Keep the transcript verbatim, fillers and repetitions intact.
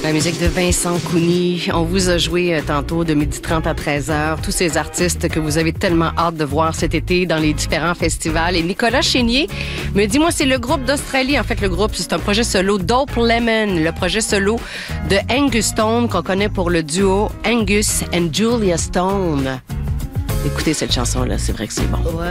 La musique de Vincent Cougny. On vous a joué euh, tantôt de midi trente à treize heures. Tous ces artistes que vous avez tellement hâte de voir cet été dans les différents festivals. Et Nicolas Chénier me dit, moi, c'est le groupe d'Australie. En fait, le groupe, c'est un projet solo, Dope Lemon, le projet solo de Angus Stone, qu'on connaît pour le duo Angus and Julia Stone. Écoutez cette chanson-là, c'est vrai que c'est bon. Ouais.